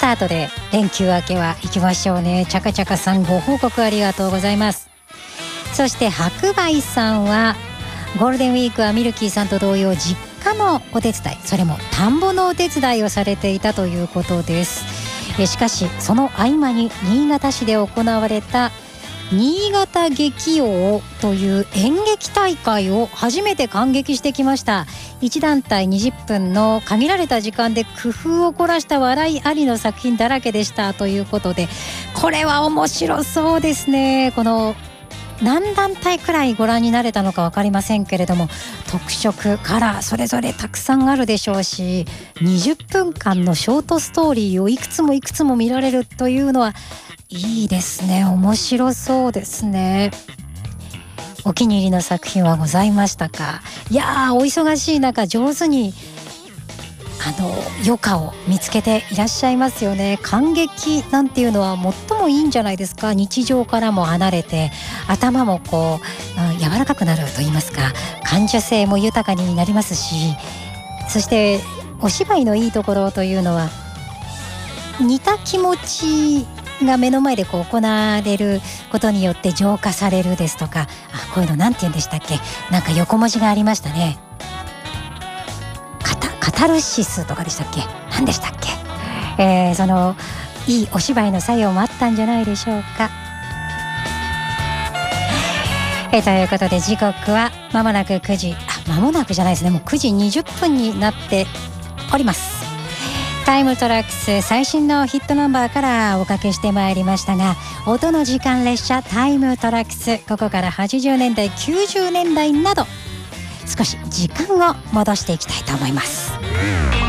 タートで連休明けは行きましょうね。チャカチャカさん、ご報告ありがとうございます。そして白梅さんはゴールデンウィークはミルキーさんと同様実家のお手伝い、それも田んぼのお手伝いをされていたということです。しかしその合間に新潟市で行われた新潟劇王という演劇大会を初めて観劇してきました。1団体20分の限られた時間で工夫を凝らした笑いありの作品だらけでしたということで、これは面白そうですね。この何団体くらいご覧になれたのか分かりませんけれども、特色カラーそれぞれたくさんあるでしょうし、20分間のショートストーリーをいくつもいくつも見られるというのはいいですね。面白そうですね。お気に入りの作品はございましたか？いやー、お忙しい中上手に余暇を見つけていらっしゃいますよね。観劇なんていうのは最もいいんじゃないですか。日常からも離れて頭もこう、柔らかくなると言いますか、感受性も豊かになりますし、そしてお芝居のいいところというのは似た気持ちが目の前でこう行われることによって浄化されるですとか、こういうのなんて言うんでしたっけ、なんか横文字がありましたね。カタルシスとかでしたっけ、何でしたっけ、そのいいお芝居の作用もあったんじゃないでしょうか。ということで時刻は間もなく9時、間もなくじゃないですね、もう9時20分になっております。タイムトラックス最新のヒットナンバーからおかけしてまいりましたが、音の時間列車タイムトラックス、ここから80年代90年代など少し時間を戻していきたいと思います。